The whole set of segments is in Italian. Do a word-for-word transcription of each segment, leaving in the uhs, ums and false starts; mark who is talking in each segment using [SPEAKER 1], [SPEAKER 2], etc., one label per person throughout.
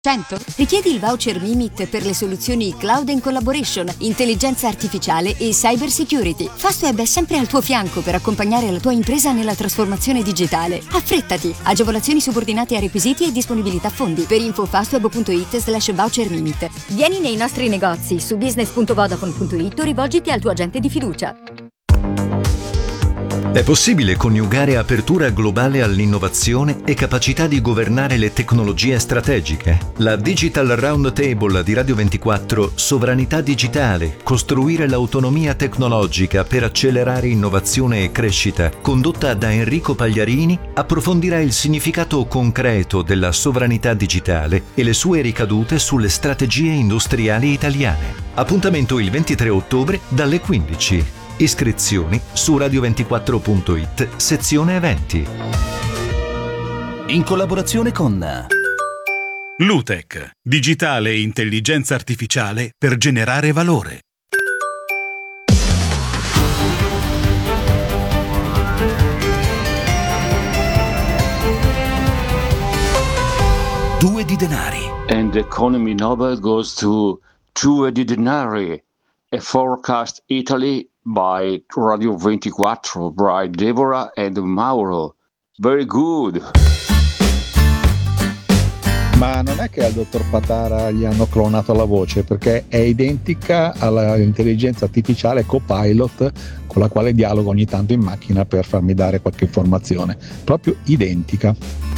[SPEAKER 1] cento? Richiedi il voucher Mimit per le soluzioni Cloud and Collaboration, intelligenza artificiale e cyber security. Fastweb è sempre al tuo fianco per accompagnare la tua impresa nella trasformazione digitale. Affrettati! Agevolazioni subordinate a requisiti e disponibilità fondi. Per info fastweb punto it slash voucher Mimit. Vieni nei nostri negozi su business punto vodafone punto it o rivolgiti al tuo agente di fiducia.
[SPEAKER 2] È possibile coniugare apertura globale all'innovazione e capacità di governare le tecnologie strategiche. La Digital Roundtable di Radio ventiquattro, Sovranità digitale, costruire l'autonomia tecnologica per accelerare innovazione e crescita, condotta da Enrico Pagliarini, approfondirà il significato concreto della sovranità digitale e le sue ricadute sulle strategie industriali italiane. Appuntamento il ventitré ottobre dalle quindici. Iscrizioni su radio ventiquattro punto it, sezione eventi.
[SPEAKER 3] In collaborazione con
[SPEAKER 4] Lutech, digitale e intelligenza artificiale per generare valore.
[SPEAKER 3] Due di denari.
[SPEAKER 5] And the economy Nobel goes to Due di denari, a forecast Italy by Radio ventiquattro by Deborah and Mauro. Very good.
[SPEAKER 6] Ma non è che al dottor Patara gli hanno clonato la voce, perché è identica all'intelligenza artificiale Copilot con la quale dialogo ogni tanto in macchina per farmi dare qualche informazione. Proprio identica.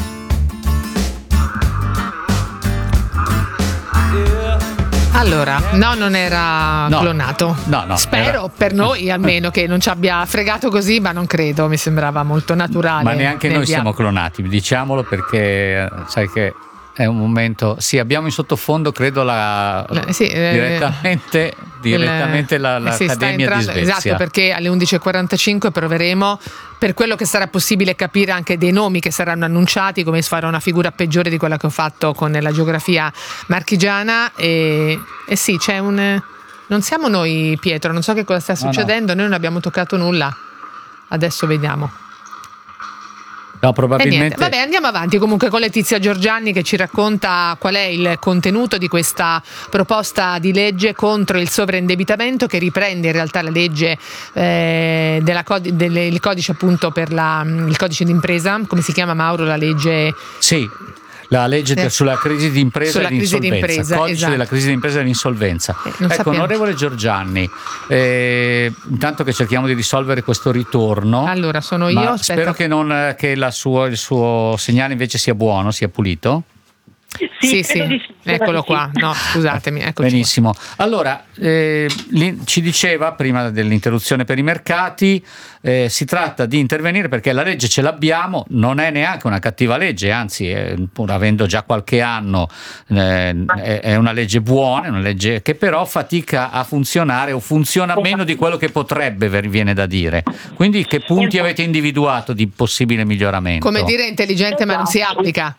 [SPEAKER 7] Allora, no, non era
[SPEAKER 8] No.
[SPEAKER 7] clonato.
[SPEAKER 8] No, no,
[SPEAKER 7] Spero,
[SPEAKER 8] era-
[SPEAKER 7] per noi almeno, che non ci abbia fregato così, ma non credo, mi sembrava molto naturale.
[SPEAKER 8] Ma neanche
[SPEAKER 7] nel
[SPEAKER 8] noi
[SPEAKER 7] dia-
[SPEAKER 8] siamo clonati, diciamolo, perché eh, sai che è un momento. Sì, abbiamo in sottofondo, credo, la
[SPEAKER 7] Eh, sì, eh,
[SPEAKER 8] direttamente, direttamente la,
[SPEAKER 7] eh, sì, sta
[SPEAKER 8] l'Accademia di
[SPEAKER 7] entrando-
[SPEAKER 8] Svezia.
[SPEAKER 7] Esatto, perché alle undici e quarantacinque proveremo, per quello che sarà possibile capire anche dei nomi che saranno annunciati, come fare una figura peggiore di quella che ho fatto con la geografia marchigiana. E, e sì, c'è un. Non siamo noi, Pietro, non so che cosa sta
[SPEAKER 8] No, no.
[SPEAKER 7] succedendo, noi non abbiamo toccato nulla. Adesso vediamo.
[SPEAKER 8] No,
[SPEAKER 7] E niente,
[SPEAKER 8] probabilmente.
[SPEAKER 7] vabbè, andiamo avanti comunque con Letizia Giorgianni, che ci racconta qual è il contenuto di questa proposta di legge contro il sovraindebitamento, che riprende in realtà la legge eh, della codi- del il codice appunto per la, il codice d'impresa. Come si chiama, Mauro, la legge?
[SPEAKER 8] Sì, la legge
[SPEAKER 7] Eh.
[SPEAKER 8] sulla crisi d'impresa
[SPEAKER 7] Sulla
[SPEAKER 8] e
[SPEAKER 7] crisi
[SPEAKER 8] l'insolvenza,
[SPEAKER 7] d'impresa,
[SPEAKER 8] codice
[SPEAKER 7] esatto.
[SPEAKER 8] della crisi d'impresa e l'insolvenza.
[SPEAKER 7] Eh, non
[SPEAKER 8] ecco,
[SPEAKER 7] sappiamo.
[SPEAKER 8] onorevole Giorgianni, eh, intanto che cerchiamo di risolvere questo ritorno.
[SPEAKER 7] Allora, sono io,
[SPEAKER 8] ma
[SPEAKER 7] aspetta.
[SPEAKER 8] spero che, non, che la sua- il suo segnale invece sia buono, sia pulito.
[SPEAKER 7] Sì, sì, eccolo qua. No, scusatemi, eccoci.
[SPEAKER 8] Benissimo. Allora, eh, li- ci diceva prima dell'interruzione per i mercati, eh, si tratta di intervenire perché la legge ce l'abbiamo, non è neanche una cattiva legge, anzi, eh, pur avendo già qualche anno, eh, è, è una legge buona, è una legge che però fatica a funzionare o funziona meno di quello che potrebbe, ver- viene da dire. Quindi che punti avete individuato di possibile miglioramento?
[SPEAKER 7] Come dire, intelligente ma non si applica.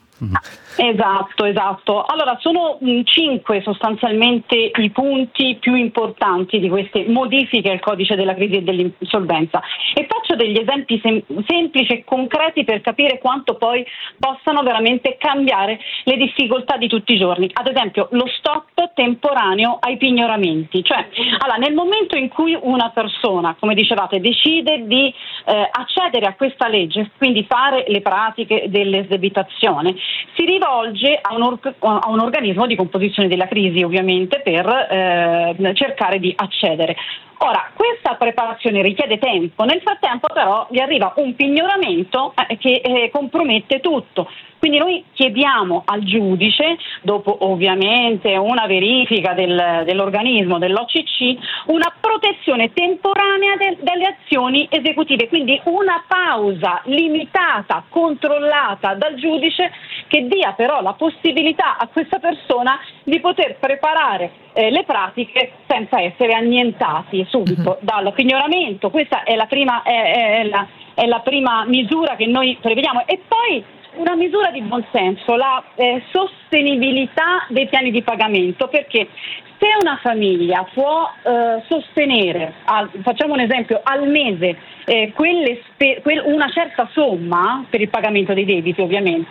[SPEAKER 9] Esatto, esatto. Allora, sono mh, cinque sostanzialmente i punti più importanti di queste modifiche al codice della crisi e dell'insolvenza, e faccio degli esempi sem- semplici e concreti per capire quanto poi possano veramente cambiare le difficoltà di tutti i giorni. Ad esempio, lo stop temporaneo ai pignoramenti, cioè allora, nel momento in cui una persona, come dicevate, decide di eh, accedere a questa legge, quindi fare le pratiche dell'esdebitazione, si rivolge a un, or- a un organismo di composizione della crisi, ovviamente, per eh, cercare di accedere. Ora, questa preparazione richiede tempo, nel frattempo però gli arriva un pignoramento eh, che eh, compromette tutto. Quindi noi chiediamo al giudice, dopo ovviamente una verifica del, dell'organismo, dell'O C C, una protezione temporanea de- delle azioni esecutive, quindi una pausa limitata, controllata dal giudice, che dia però la possibilità a questa persona di poter preparare eh, le pratiche senza essere annientati subito dal pignoramento. Questa è la prima, è, è la, è la prima misura che noi prevediamo. E poi una misura di buonsenso, la eh, sostenibilità dei piani di pagamento, perché se una famiglia può eh, sostenere, al, facciamo un esempio, al mese eh, quelle spe- quel, una certa somma per il pagamento dei debiti, ovviamente,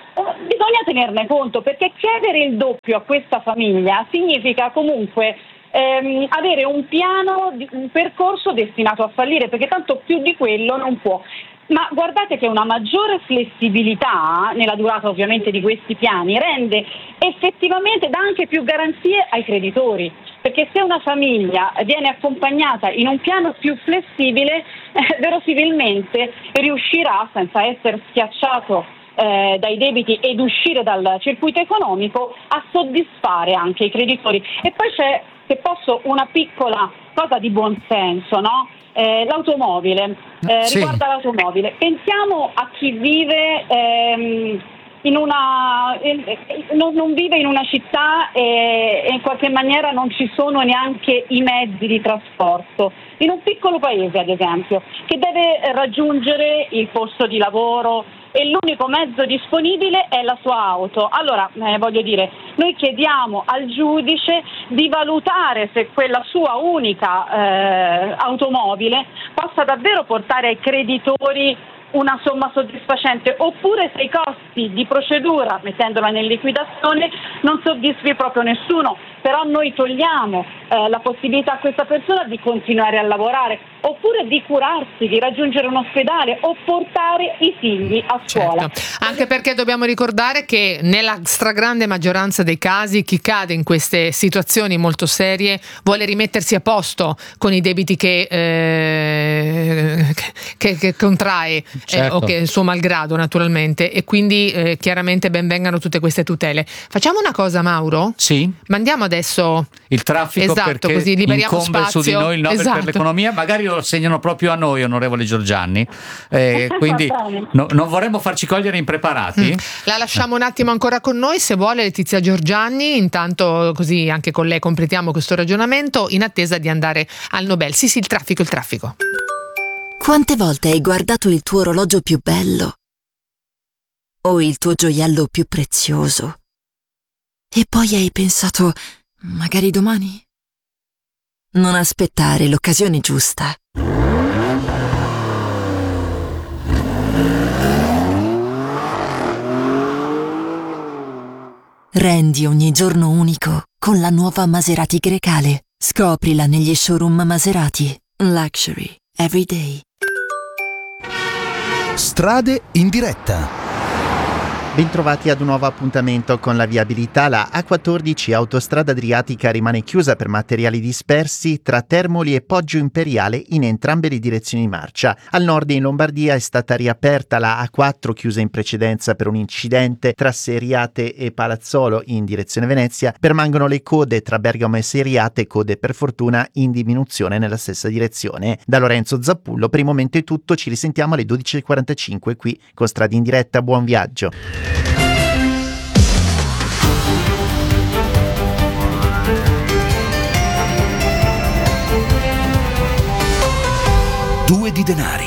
[SPEAKER 9] bisogna tenerne conto, perché chiedere il doppio a questa famiglia significa comunque ehm, avere un piano, un percorso destinato a fallire, perché tanto più di quello non può. Ma guardate che una maggiore flessibilità nella durata ovviamente di questi piani rende effettivamente, dà anche più garanzie ai creditori, perché se una famiglia viene accompagnata in un piano più flessibile, eh, verosimilmente riuscirà, senza essere schiacciato eh, dai debiti ed uscire dal circuito economico, a soddisfare anche i creditori. E poi c'è, se posso, una piccola cosa di buonsenso, no? Eh, l'automobile, eh,
[SPEAKER 8] sì.
[SPEAKER 9] riguarda l'automobile. Pensiamo a chi vive ehm, in una eh, non, non vive in una città e, e in qualche maniera non ci sono neanche i mezzi di trasporto. In un piccolo paese, ad esempio, che deve raggiungere il posto di lavoro e l'unico mezzo disponibile è la sua auto. Allora, eh, voglio dire, noi chiediamo al giudice di valutare se quella sua unica eh, automobile possa davvero portare ai creditori una somma soddisfacente, oppure se i costi di procedura, mettendola in liquidazione, non soddisfi proprio nessuno. Però noi togliamo eh, la possibilità a questa persona di continuare a lavorare, oppure di curarsi, di raggiungere un ospedale o portare i figli a scuola.
[SPEAKER 7] Certo. Anche perché dobbiamo ricordare che nella stragrande maggioranza dei casi chi cade in queste situazioni molto serie vuole rimettersi a posto con i debiti che, eh, che, che contrae,
[SPEAKER 8] certo.
[SPEAKER 7] eh, o che il suo malgrado naturalmente, e quindi eh, chiaramente ben vengano tutte queste tutele. Facciamo una cosa, Mauro?
[SPEAKER 8] Sì.
[SPEAKER 7] Mandiamo adesso
[SPEAKER 8] il traffico,
[SPEAKER 7] esatto,
[SPEAKER 8] perché
[SPEAKER 7] così liberiamo
[SPEAKER 8] incombe
[SPEAKER 7] spazio.
[SPEAKER 8] su di noi il Nobel
[SPEAKER 7] Esatto.
[SPEAKER 8] per l'economia, magari lo assegnano proprio a noi, onorevole Giorgianni, eh, quindi no, non vorremmo farci cogliere impreparati.
[SPEAKER 7] Mm. La lasciamo un attimo ancora con noi, se vuole, Letizia Giorgianni, intanto così anche con lei completiamo questo ragionamento in attesa di andare al Nobel. Sì sì, il traffico, il traffico.
[SPEAKER 10] Quante volte hai guardato il tuo orologio più bello o il tuo gioiello più prezioso e poi hai pensato, magari domani? Non aspettare l'occasione giusta. Rendi ogni giorno unico con la nuova Maserati Grecale. Scoprila negli showroom Maserati. Luxury every day.
[SPEAKER 3] Strade in diretta.
[SPEAKER 11] Bentrovati ad un nuovo appuntamento con la viabilità. La A quattordici Autostrada Adriatica rimane chiusa per materiali dispersi tra Termoli e Poggio Imperiale in entrambe le direzioni di marcia. Al nord in Lombardia è stata riaperta la A quattro, chiusa in precedenza per un incidente tra Seriate e Palazzolo in direzione Venezia. Permangono le code tra Bergamo e Seriate, code per fortuna in diminuzione nella stessa direzione. Da Lorenzo Zappullo per il momento è tutto, ci risentiamo alle dodici e quarantacinque qui con Strade in diretta. Buon viaggio.
[SPEAKER 3] Due di denari.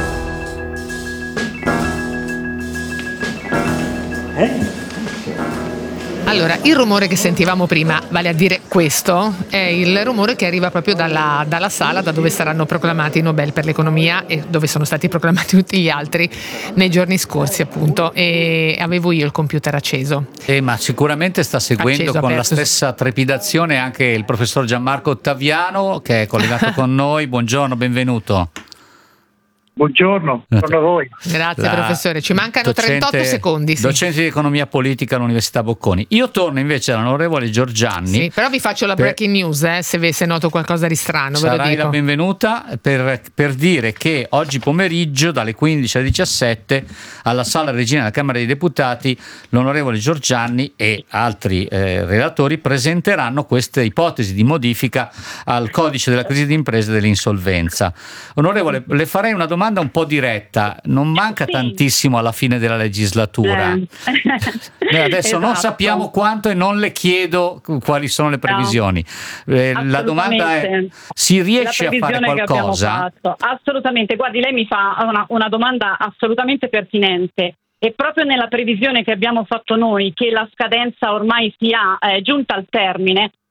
[SPEAKER 7] Allora, il rumore che sentivamo prima, vale a dire questo, è il rumore che arriva proprio dalla, dalla sala da dove saranno proclamati i Nobel per l'economia e dove sono stati proclamati tutti gli altri nei giorni scorsi, appunto, e avevo io il computer acceso.
[SPEAKER 8] Eh, ma sicuramente sta seguendo
[SPEAKER 7] Acceso,
[SPEAKER 8] con
[SPEAKER 7] aperto.
[SPEAKER 8] la stessa trepidazione anche il professor Gianmarco Ottaviano, che è collegato con noi. Buongiorno, benvenuto.
[SPEAKER 12] Buongiorno, buongiorno a voi.
[SPEAKER 7] Grazie
[SPEAKER 8] La
[SPEAKER 7] professore, ci mancano
[SPEAKER 8] docente-
[SPEAKER 7] trentotto secondi. Sì.
[SPEAKER 8] Docente di economia politica all'Università Bocconi. Io torno invece all'onorevole Giorgianni.
[SPEAKER 7] Sì, però vi faccio la
[SPEAKER 8] per-
[SPEAKER 7] breaking news, eh, se, ve- se noto qualcosa di strano, ve lo
[SPEAKER 8] Sarai
[SPEAKER 7] dico.
[SPEAKER 8] la benvenuta per, per dire che oggi pomeriggio dalle quindici alle diciassette alla Sala Regina della Camera dei Deputati l'onorevole Giorgianni e altri eh, relatori presenteranno queste ipotesi di modifica al codice della crisi d'impresa e dell'insolvenza. Onorevole, le farei una domanda un po' diretta, non manca
[SPEAKER 9] Sì.
[SPEAKER 8] tantissimo alla fine della legislatura.
[SPEAKER 9] Eh.
[SPEAKER 8] Noi adesso non
[SPEAKER 9] Esatto.
[SPEAKER 8] sappiamo quanto e non le chiedo quali sono le previsioni. Eh, la domanda è:
[SPEAKER 9] Assolutamente.
[SPEAKER 8] si riesce
[SPEAKER 9] La
[SPEAKER 8] a fare
[SPEAKER 9] previsione che abbiamo
[SPEAKER 8] qualcosa?
[SPEAKER 9] fatto. Assolutamente, guardi, lei mi fa una, una domanda assolutamente pertinente. E proprio nella previsione che abbiamo fatto noi, che la scadenza ormai sia eh, giunta al termine,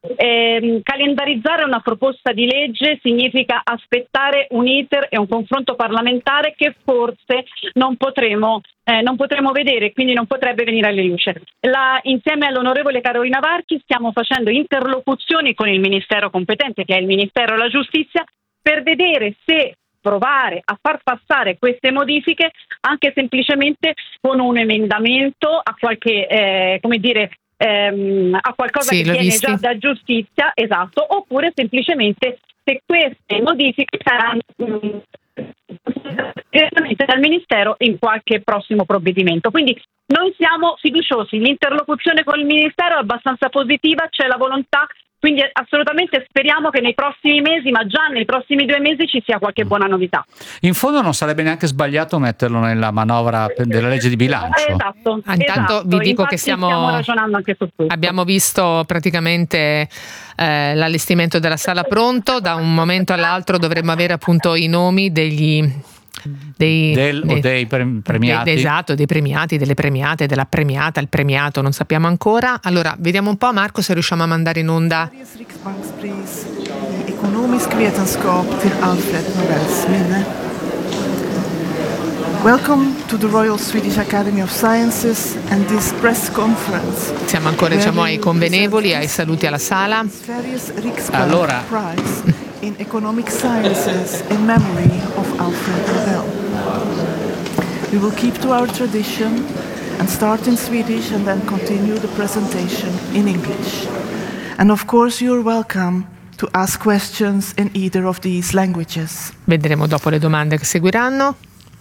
[SPEAKER 9] Eh, calendarizzare una proposta di legge significa aspettare un iter e un confronto parlamentare che forse non potremo, eh, non potremo vedere, quindi non potrebbe venire alle luce. La, insieme all'onorevole Carolina Varchi stiamo facendo interlocuzioni con il Ministero competente, che è il Ministero della Giustizia, per vedere se provare a far passare queste modifiche anche semplicemente con un emendamento a qualche, eh, come dire, ehm, a qualcosa
[SPEAKER 7] sì,
[SPEAKER 9] che viene
[SPEAKER 7] visti.
[SPEAKER 9] già da giustizia, esatto, oppure semplicemente se queste modifiche saranno direttamente dal Ministero in qualche prossimo provvedimento. Quindi noi siamo fiduciosi, l'interlocuzione con il Ministero è abbastanza positiva, c'è la volontà. Quindi assolutamente speriamo che nei prossimi mesi, ma già nei prossimi due mesi, ci sia qualche buona novità.
[SPEAKER 8] In fondo non sarebbe neanche sbagliato metterlo nella manovra della legge di bilancio.
[SPEAKER 9] Esatto.
[SPEAKER 7] Ah, intanto
[SPEAKER 9] esatto.
[SPEAKER 7] vi dico
[SPEAKER 9] Infatti
[SPEAKER 7] che stiamo,
[SPEAKER 9] stiamo ragionando anche su questo.
[SPEAKER 7] Abbiamo visto praticamente eh, l'allestimento della sala pronto, da un momento all'altro dovremmo avere appunto i nomi degli... Dei,
[SPEAKER 8] Del,
[SPEAKER 7] dei,
[SPEAKER 8] o dei pre- premiati
[SPEAKER 7] dei, esatto, dei premiati, delle premiate, della premiata, il premiato, non sappiamo ancora. Allora vediamo un po', Marco, se riusciamo a mandare in onda.
[SPEAKER 13] Riksbankspris i ekonomisk vetenskap till Alfred Nobels minne. Welcome to the Royal Swedish Academy of Sciences and this press conference.
[SPEAKER 7] Siamo ancora, diciamo, ai convenevoli, ai saluti alla sala.
[SPEAKER 8] Allora,
[SPEAKER 13] Prize in Economic Sciences in memory of Alfred Nobel. We will keep to our tradition and start in Swedish and then continue the presentation in English. And of course you're welcome to ask questions in either of these languages.
[SPEAKER 7] Vedremo dopo le domande che seguiranno.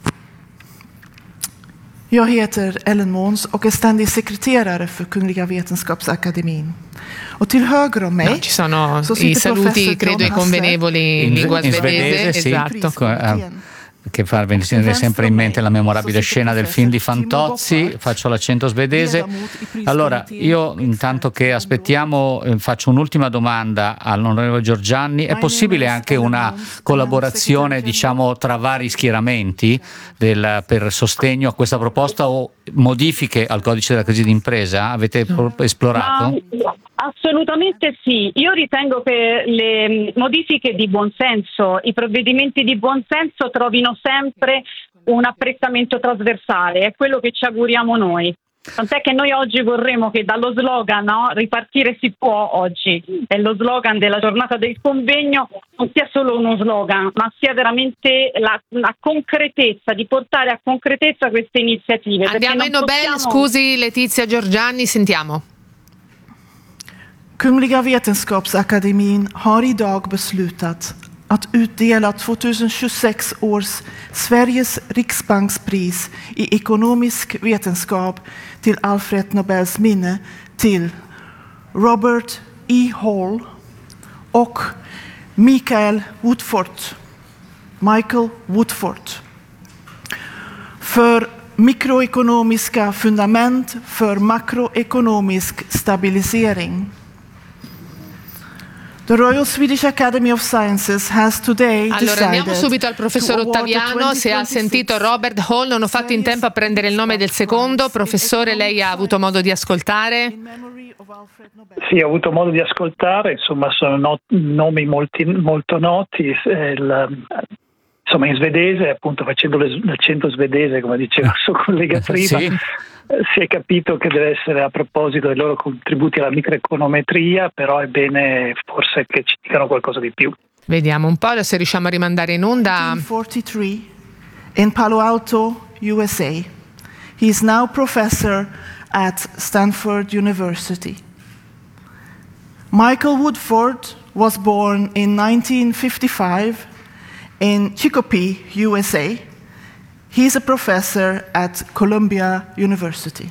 [SPEAKER 13] Jag heter Ellen Måns och är ständig sekreterare för Kungliga Vetenskapsakademin. Och till höger om mig
[SPEAKER 7] no, ci sono
[SPEAKER 13] så
[SPEAKER 7] i
[SPEAKER 13] sitter
[SPEAKER 7] saluti,
[SPEAKER 13] professor
[SPEAKER 7] credo,
[SPEAKER 13] John
[SPEAKER 7] i convenevoli in,
[SPEAKER 8] in,
[SPEAKER 7] lingua
[SPEAKER 8] in
[SPEAKER 7] svedese,
[SPEAKER 8] svedese,
[SPEAKER 7] esatto.
[SPEAKER 8] Sì, eh, che fa venire sempre in mente la memorabile scena del film di Fantozzi. Faccio l'accento svedese. Allora, io intanto che aspettiamo eh, faccio un'ultima domanda all'onorevole Giorgianni. È possibile anche una collaborazione, diciamo, tra vari schieramenti del, per sostegno a questa proposta o modifiche al codice della crisi d'impresa? Avete esplorato?
[SPEAKER 9] Ma, assolutamente sì. Io ritengo che le modifiche di buonsenso, i provvedimenti di buonsenso trovino sempre un apprezzamento trasversale, è quello che ci auguriamo noi. Tant'è che noi oggi vorremmo che dallo slogan, no, ripartire si può oggi, è lo slogan della giornata del convegno, non sia solo uno slogan, ma sia veramente la, la concretezza, di portare a concretezza queste iniziative.
[SPEAKER 7] Andiamo ai Nobel,
[SPEAKER 9] possiamo...
[SPEAKER 7] scusi Letizia Giorgianni, sentiamo.
[SPEAKER 13] Kungliga Vetenskapsakademin har idag beslutat att utdela tjugohundratjugosex års Sveriges Riksbankspris i ekonomisk vetenskap till Alfred Nobels minne till Robert E. Hall och Michael Woodford, Michael Woodford för mikroekonomiska fundament för makroekonomisk stabilisering. The Royal Swedish Academy of Sciences has today
[SPEAKER 7] allora andiamo subito al professor
[SPEAKER 13] to award the
[SPEAKER 7] Ottaviano, se ha sentito Robert Hall. Non ho fatto in tempo a prendere il nome del secondo. Professore, lei ha avuto modo di ascoltare?
[SPEAKER 12] Sì, ho avuto modo di ascoltare, insomma sono not- nomi molti, molto noti, eh, il, insomma in svedese, appunto facendo l'accento svedese come diceva il suo collega prima,
[SPEAKER 8] sì.
[SPEAKER 12] Si è capito che deve essere a proposito dei loro contributi alla microeconometria, però è bene forse che ci dicano qualcosa di più.
[SPEAKER 7] Vediamo un po' se riusciamo a rimandare in onda.
[SPEAKER 13] nineteen forty-three in Palo Alto, U S A. He is now professor at Stanford University. Michael Woodford was born in nineteen fifty-five in Chicopee, U S A. He is a professor at Columbia University.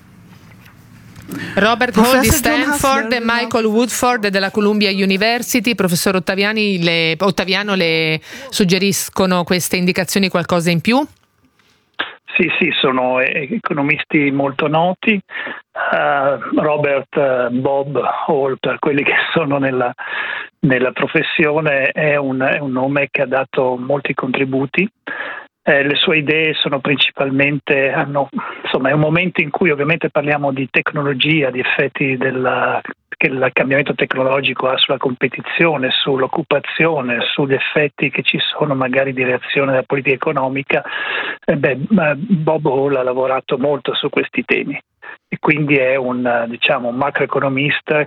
[SPEAKER 7] Robert Hall di Stanford e Michael Woodford della Columbia University. Professor Ottaviani, le, Ottaviano, le suggeriscono queste indicazioni qualcosa in più?
[SPEAKER 12] Sì, sì, sono economisti molto noti. Uh, Robert uh, Bob Hall, per quelli che sono nella, nella professione, è un, è un nome che ha dato molti contributi. Eh, le sue idee sono principalmente, hanno, insomma, è un momento in cui ovviamente parliamo di tecnologia, di effetti della che il cambiamento tecnologico ha sulla competizione, sull'occupazione, sugli effetti che ci sono magari di reazione della politica economica, eh beh, Bob Hall ha lavorato molto su questi temi e quindi è un, diciamo, un macroeconomista